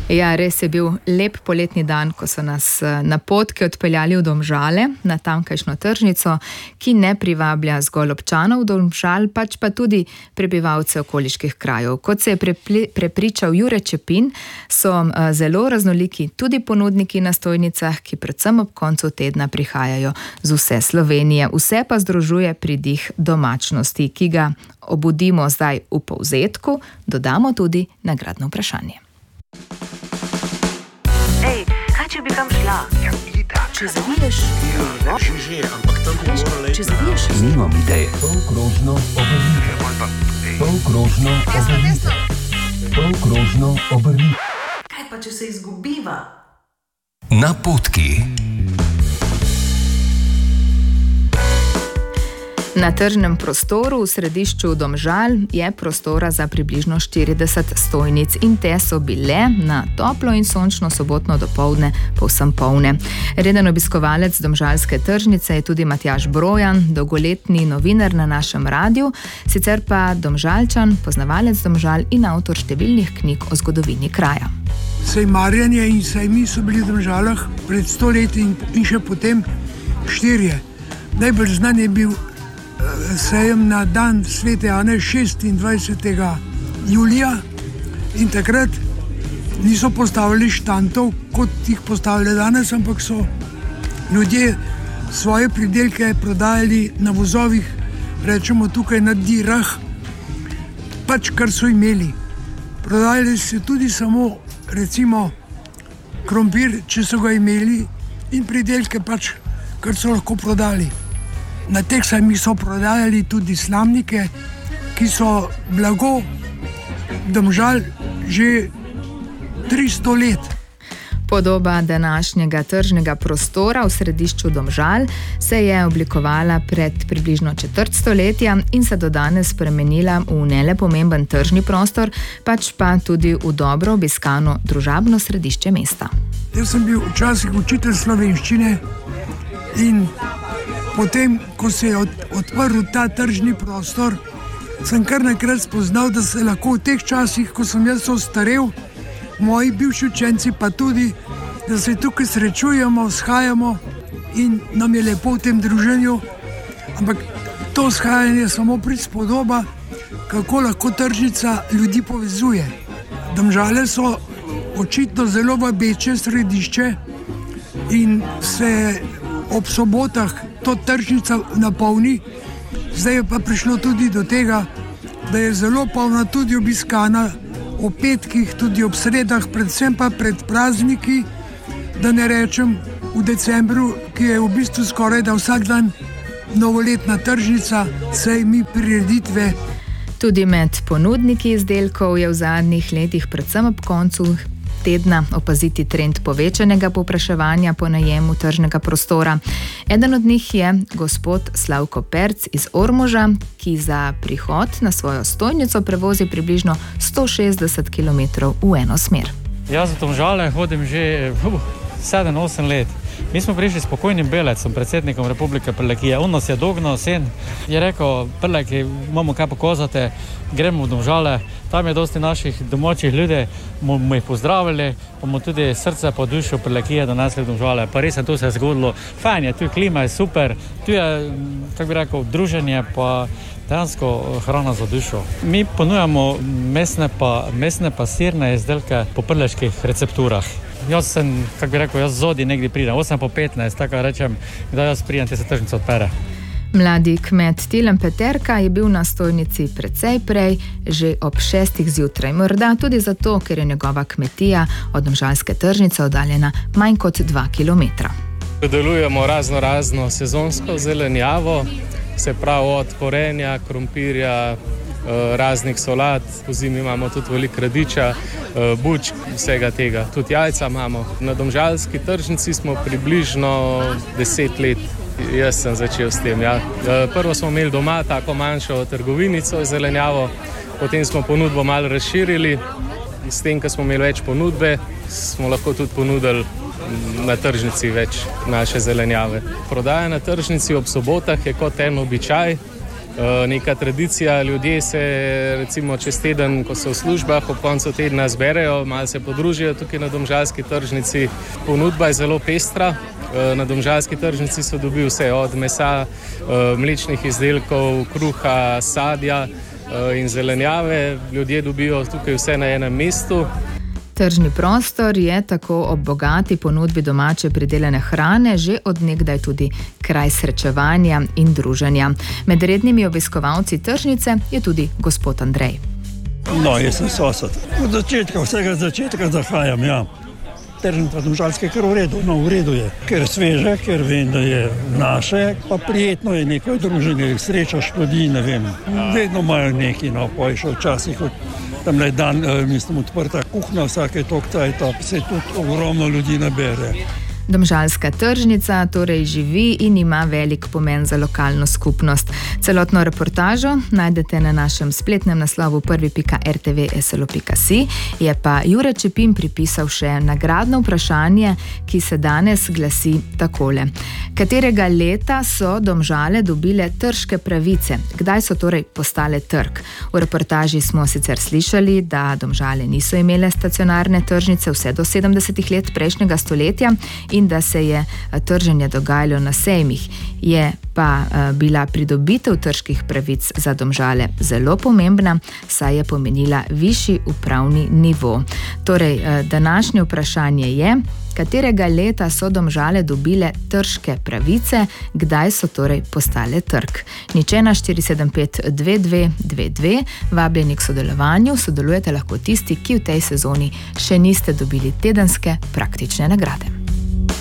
Ja, res je bil lep poletni dan, ko so nas na potke odpeljali v Domžale, na tamkajšnjo tržnico, ki ne privablja zgolj občanov Domžal, pač pa tudi prebivalce okoliških krajev. Kot se je prepričal Jure Čepin, so zelo raznoliki tudi ponudniki na stojnicah, ki predvsem ob koncu tedna prihajajo z vse Slovenije. Vse pa združuje pridih domačnosti, ki ga obudimo zdaj v povzetku, dodamo tudi nagradno vprašanje. Ej, kaj če bi kam šla? Ja, itak. Če zaviješ levo? Že, ampak tam bi morala iti. Če zaviješ Nimam ideje. Polkrožno obrnite. Polkrožno obrnite. Polkrožno obrnite. Kaj pa, če se izgubiva? Napotki. Na tržnem prostoru v središču Domžal je prostora za približno 40 stojnic in te so bile na toplo in sončno sobotno dopoldne povsem polne. Reden obiskovalec domžalske tržnice je tudi Matjaž Brojan, dolgoletni novinar na našem radiju, sicer pa Domžalčan, poznavalec Domžal in avtor številnih knjig o zgodovini kraja. Sejmarjenje in sejmi so bili v Domžalah pred 100 leti in še potem 4. Najbolj znan je bil sejem na dan Svete Ane 26. julija in takrat niso postavili štantov, kot jih postavljajo danes, ampak so ljudje svoje pridelke prodajali na vozovih, rečemo tukaj na dirah, pač kar so imeli. Prodajali so tudi samo, recimo, krompir, če so ga imeli, in pridelke pač, kar so lahko prodali. Na teh sajmih so prodajali tudi slamnike, ki so blago Domžal že 300 let. Podoba današnjega tržnega prostora v središču Domžal se je oblikovala pred približno četrt stoletja in se do danes spremenila v ne le pomemben tržni prostor, pač pa tudi v dobro obiskano družabno središče mesta. Jaz sem bil včasih učitelj slovenščine in potem, ko se je odprl ta tržni prostor, sem kar nakrat spoznal, da se lahko v teh časih, ko sem jaz ostarel, moji bivši učenci pa tudi, da se tukaj srečujemo, shajamo in nam je lepo v tem druženju. Ampak to shajanje je samo prispodoba, kako lahko tržnica ljudi povezuje. Domžale so očitno zelo vabeče središče in se ob sobotah to tržnica napolni. Zdaj je pa prišlo tudi do tega, da je zelo polna tudi obiskana ob petkih, tudi ob sredah, predvsem pa pred prazniki, da ne rečem v decembru, ki je v bistvu skoraj da vsak dan novoletna tržnica, sejmi, prireditve. Tudi med ponudniki izdelkov je v zadnjih letih, predvsem ob koncu tedna, opaziti trend povečanega povpraševanja po najemu tržnega prostora. Eden od njih je gospod Slavko Perc iz Ormoža, ki za prihod na svojo stojnico prevozi približno 160 km v eno smer. Jaz v Domžale hodim že 7-8 let. Mi smo prišli s pokojnim Belecom, predsednikom Republike Prlekije. On nas je dognal sen, je rekel, Prleki, imamo kaj pokazati, gremo v Domžale. Tam je dosti naših domačih ljudi, bomo jih pozdravili, bomo tudi srce pa dušo Prlekije donesli v Domžale. Pa res to se je zgodilo. Fajn je, tu klima je super, tu je, kako bi rekel, druženje pa dejansko hrana za dušo. Mi ponujamo mesne pa sirne izdelke po prleških recepturah. Jaz sem, kako bi rekel, jaz zodi negdje pridem, 8:15, tako rečem, da jaz pridem, te se tržnica odpere. Mladi kmet Tilen Peterka je bil na stojnici precej prej, že ob 6. zjutraj. Morda tudi zato, ker je njegova kmetija od domžalske tržnice oddaljena manj kot 2 km. Predelujemo razno sezonsko zelenjavo, se pravi od korenja, krompirja, raznih solat, po zimi imamo tudi veliko radiča, bučk, vsega tega. Tudi jajca imamo. Na domžalski tržnici smo približno 10 let. Jaz sem začel s tem, ja. Prvo smo imeli doma tako manjšo trgovinico zelenjavo, potem smo ponudbo malo razširili. S tem, ko smo imeli več ponudbe, smo lahko tudi ponudili na tržnici več naše zelenjave. Prodaja na tržnici ob sobotah je kot en običaj. neka tradicija. Ljudje se recimo čez teden, ko so v službah, ob koncu tedna zberejo, malo se podružijo tukaj na domžalski tržnici. Ponudba je zelo pestra. Na domžalski tržnici so dobili vse od mesa, mlečnih izdelkov, kruha, sadja in zelenjave. Ljudje dobijo tukaj vse na enem mestu. Tržni prostor je tako ob bogati ponudbi domače pridelane hrane že od nekdaj tudi kraj srečevanja in druženja. Med rednimi obiskovalci tržnice je tudi gospod Andrej. No, jaz sem sosed. Od vsega začetka zahajam, ja. Tržnica domžalska je kar v redu, no v redu je. Ker sveže, ker vem, da je naše, pa prijetno je neko druženje, srečaš ljudi, ne vem. Vedno imajo neki, no, pojšel včasih tamle dan, mislim, odprta kuhna, vsake tok cajta, se tudi ogromno ljudi nabere. Domžalska tržnica torej živi in ima velik pomen za lokalno skupnost. Celotno reportažo najdete na našem spletnem naslovu prvi.rtv.slo.si, je pa Jure Čepin pripisal še nagradno vprašanje, ki se danes glasi takole. Katerega leta so Domžale dobile trške pravice? Kdaj so torej postale trg? V reportaži smo sicer slišali, da Domžale niso imele stacionarne tržnice vse do 70 let prejšnjega stoletja in da se je trženje dogajalo na sejmih. Je pa bila pridobitev trških pravic za Domžale zelo pomembna, saj je pomenila višji upravni nivo. Torej, današnje vprašanje je, katerega leta so Domžale dobile trške pravice, kdaj so torej postale trg. 01475 2222, vabljeni k sodelovanju, sodelujete lahko tisti, ki v tej sezoni še niste dobili tedenske praktične nagrade.